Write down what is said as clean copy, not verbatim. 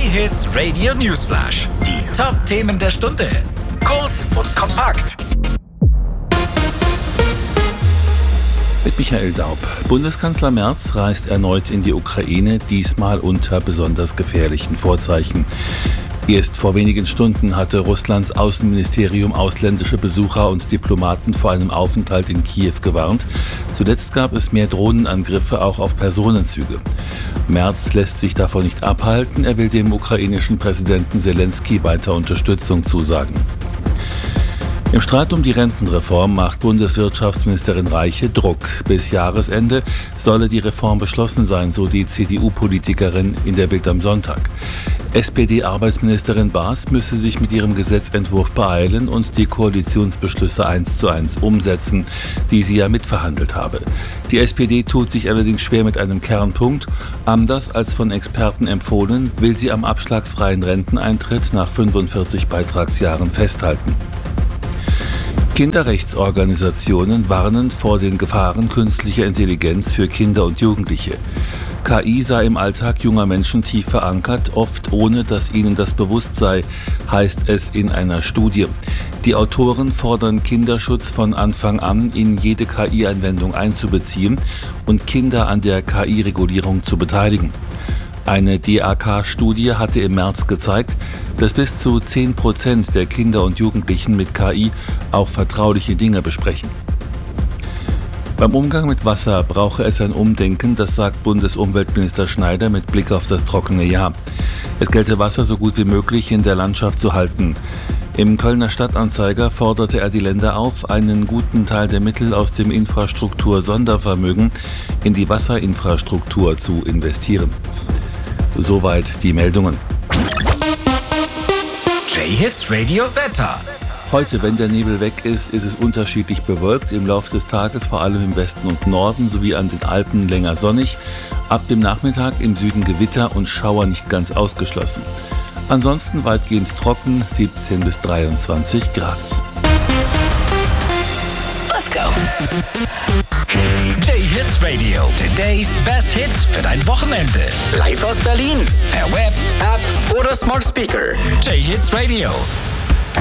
J-Hits Radio Newsflash. Die Top-Themen der Stunde. Kurz und kompakt. Mit Michael Daub. Bundeskanzler Merz reist erneut in die Ukraine, diesmal unter besonders gefährlichen Vorzeichen. Erst vor wenigen Stunden hatte Russlands Außenministerium ausländische Besucher und Diplomaten vor einem Aufenthalt in Kiew gewarnt. Zuletzt gab es mehr Drohnenangriffe auch auf Personenzüge. Merz lässt sich davon nicht abhalten. Er will dem ukrainischen Präsidenten Selenskyj weiter Unterstützung zusagen. Im Streit um die Rentenreform macht Bundeswirtschaftsministerin Reiche Druck. Bis Jahresende solle die Reform beschlossen sein, so die CDU-Politikerin in der Bild am Sonntag. SPD-Arbeitsministerin Baas müsse sich mit ihrem Gesetzentwurf beeilen und die Koalitionsbeschlüsse 1:1 umsetzen, die sie ja mitverhandelt habe. Die SPD tut sich allerdings schwer mit einem Kernpunkt. Anders als von Experten empfohlen, will sie am abschlagsfreien Renteneintritt nach 45 Beitragsjahren festhalten. Kinderrechtsorganisationen warnen vor den Gefahren künstlicher Intelligenz für Kinder und Jugendliche. KI sei im Alltag junger Menschen tief verankert, oft ohne dass ihnen das bewusst sei, heißt es in einer Studie. Die Autoren fordern Kinderschutz von Anfang an in jede KI-Anwendung einzubeziehen und Kinder an der KI-Regulierung zu beteiligen. Eine DAK-Studie hatte im März gezeigt, dass bis zu 10% der Kinder und Jugendlichen mit KI auch vertrauliche Dinge besprechen. Beim Umgang mit Wasser brauche es ein Umdenken, das sagt Bundesumweltminister Schneider mit Blick auf das trockene Jahr. Es gelte Wasser so gut wie möglich in der Landschaft zu halten. Im Kölner Stadtanzeiger forderte er die Länder auf, einen guten Teil der Mittel aus dem Infrastruktur-Sondervermögen in die Wasserinfrastruktur zu investieren. Soweit die Meldungen. J-Hits Radio Wetter. Heute, wenn der Nebel weg ist, ist es unterschiedlich bewölkt. Im Laufe des Tages vor allem im Westen und Norden sowie an den Alpen länger sonnig. Ab dem Nachmittag im Süden Gewitter und Schauer nicht ganz ausgeschlossen. Ansonsten weitgehend trocken, 17 bis 23 Grad. Let's go. J-Hits Radio. Today's Best Hits für dein Wochenende. Live aus Berlin. Per Web, App oder Smart Speaker. J-Hits Radio.